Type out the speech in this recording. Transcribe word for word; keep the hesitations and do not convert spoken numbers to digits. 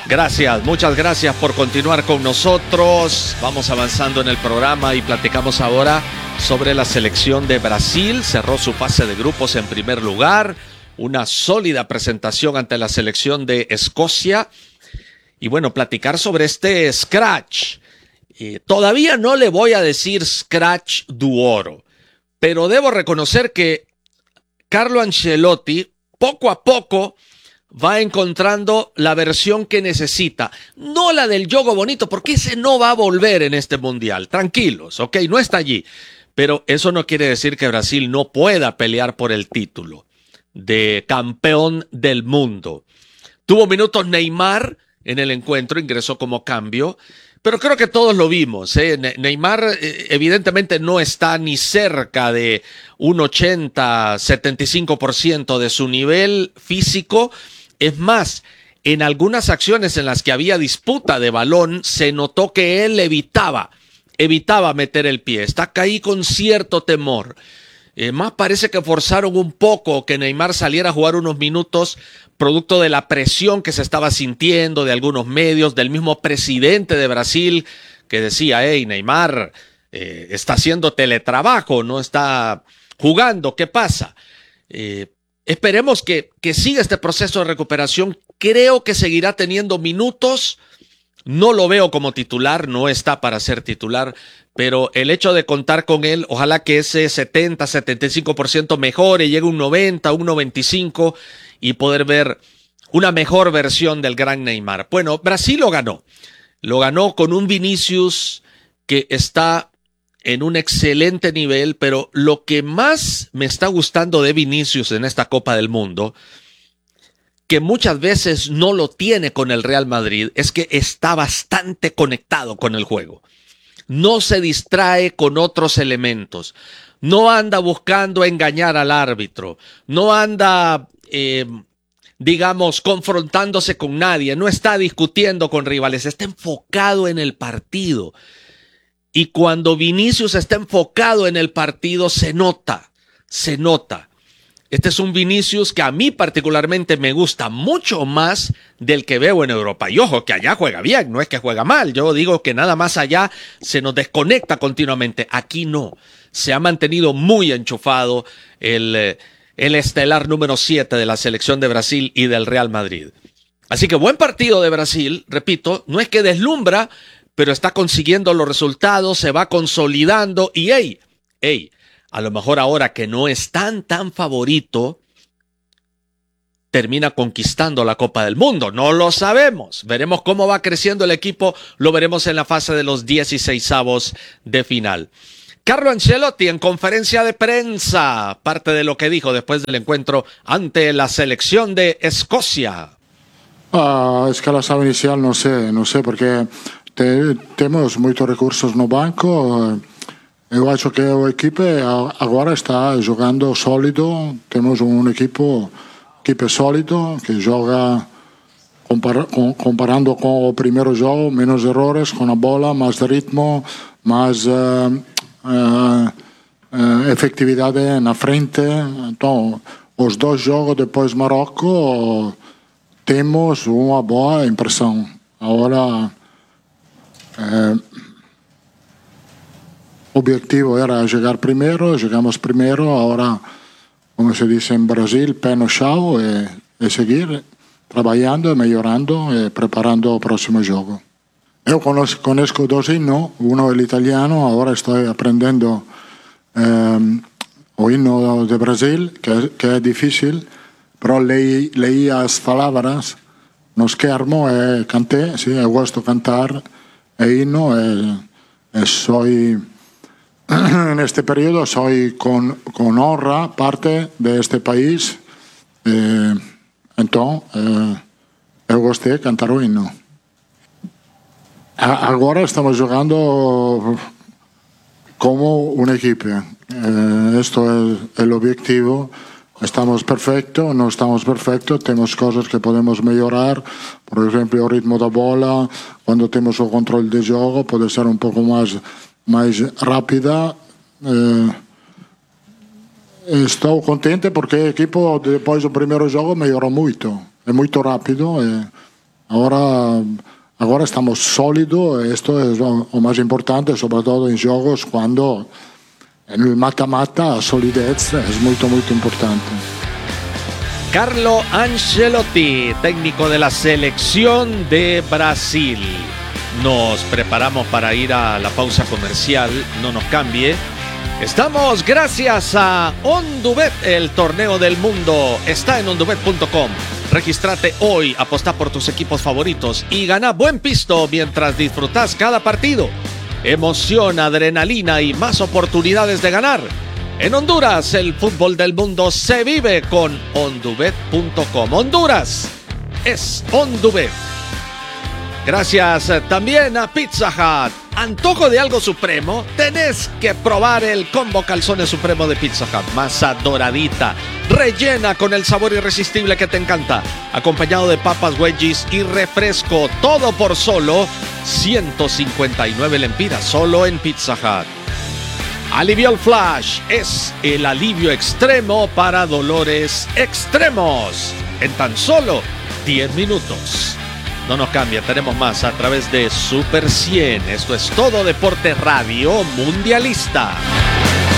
Gracias, muchas gracias por continuar con nosotros. Vamos avanzando en el programa y platicamos ahora sobre la selección de Brasil. Cerró su fase de grupos en primer lugar. Una sólida presentación ante la selección de Escocia. Y bueno, platicar sobre este scratch. Eh, todavía no le voy a decir scratch du oro, pero debo reconocer que Carlo Ancelotti poco a poco va encontrando la versión que necesita. No la del juego bonito, porque ese no va a volver en este mundial. Tranquilos, ok, no está allí. Pero eso no quiere decir que Brasil no pueda pelear por el título de campeón del mundo. Tuvo minutos Neymar en el encuentro, ingresó como cambio, pero creo que todos lo vimos, ¿eh? Neymar eh, evidentemente no está ni cerca de un ochenta, setenta y cinco por ciento de su nivel físico. Es más, en algunas acciones en las que había disputa de balón, se notó que él evitaba, evitaba meter el pie. Está ahí con cierto temor. Eh, más parece que forzaron un poco que Neymar saliera a jugar unos minutos, producto de la presión que se estaba sintiendo de algunos medios, del mismo presidente de Brasil, que decía, hey, Neymar eh, está haciendo teletrabajo, no está jugando, ¿qué pasa? Eh, Esperemos que, que siga este proceso de recuperación. Creo que seguirá teniendo minutos. No lo veo como titular, no está para ser titular, pero el hecho de contar con él, ojalá que ese setenta, setenta y cinco por ciento mejore, llegue a un noventa, un noventa y cinco y poder ver una mejor versión del gran Neymar. Bueno, Brasil lo ganó. Lo ganó con un Vinicius que está en un excelente nivel, pero lo que más me está gustando de Vinicius en esta Copa del Mundo, que muchas veces no lo tiene con el Real Madrid, es que está bastante conectado con el juego. No se distrae con otros elementos. No anda buscando engañar al árbitro. No anda, eh, digamos, confrontándose con nadie. No está discutiendo con rivales. Está enfocado en el partido. Y cuando Vinicius está enfocado en el partido, se nota, se nota. Este es un Vinicius que a mí particularmente me gusta mucho más del que veo en Europa. Y ojo, que allá juega bien, no es que juega mal. Yo digo que nada más allá se nos desconecta continuamente. Aquí no. Se ha mantenido muy enchufado el, el estelar número siete de la selección de Brasil y del Real Madrid. Así que buen partido de Brasil, repito, no es que deslumbra, pero está consiguiendo los resultados, se va consolidando y ¡ey! ¡ey! A lo mejor ahora que no es tan, tan favorito, termina conquistando la Copa del Mundo. No lo sabemos. Veremos cómo va creciendo el equipo. Lo veremos en la fase de los dieciseisavos de final. Carlo Ancelotti en conferencia de prensa. Parte de lo que dijo después del encuentro ante la selección de Escocia. Ah, a escala inicial no sé, no sé, porque te, tenemos muchos recursos no banco. Eu acho que o equipo agora está jogando sólido. Temos um equipo, equipo sólido que joga compara, comparando com o primeiro jogo, menos errores com a bola, mais ritmo, mais uh, uh, uh, efetividade na frente. Então, os dois jogos depois Marrocos temos uma boa impressão. Agora uh, o objetivo era llegar primero, llegamos primero, ahora, como se dice en Brasil, pé no chão, e, e seguir trabajando, mejorando e preparando el próximo juego. Yo conozco, conozco dos himnos, uno el italiano, ahora estoy aprendiendo eh, o himno de Brasil, que, que es difícil, pero leí, leí las palabras no schermo e canté, sí, he gusto cantar el himno e, e soy... En este periodo soy con, con honra parte de este país, eh, entonces eh, eu gostei de cantar o himno. Agora estamos jugando como un equipo. Eh, esto es el objetivo. Estamos perfectos, no estamos perfectos, tenemos cosas que podemos mejorar, por ejemplo el ritmo de bola, cuando tenemos el control de juego puede ser un poco más mais rápida. Eh, estou contente porque o equipo depois do primeiro jogo melhorou muito, é muito rápido e, Ahora, ahora estamos sólidos, esto es lo, lo más importante, sobre todo en juegos cuando en el mata-mata la solidez es muy, muy importante. Carlo Ancelotti, técnico de la selección de Brasil. Nos preparamos para ir a la pausa comercial, no nos cambie. Estamos gracias a OnDubet, el torneo del mundo. Está en ondubet punto com. Regístrate hoy, apostá por tus equipos favoritos y gana buen pisto mientras disfrutás cada partido. Emoción, adrenalina y más oportunidades de ganar. En Honduras, el fútbol del mundo se vive con ondubet punto com. Honduras es OnDubet. Gracias también a Pizza Hut. ¿Antojo de algo supremo? Tenés que probar el combo calzones supremo de Pizza Hut. Masa doradita, rellena con el sabor irresistible que te encanta, acompañado de papas, wedgies y refresco. Todo por solo ciento cincuenta y nueve lempiras, solo en Pizza Hut. Aliviol Flash es el alivio extremo para dolores extremos en tan solo diez minutos. No nos cambia, tenemos más a través de Super cien. Esto es Todo Deporte Radio Mundialista.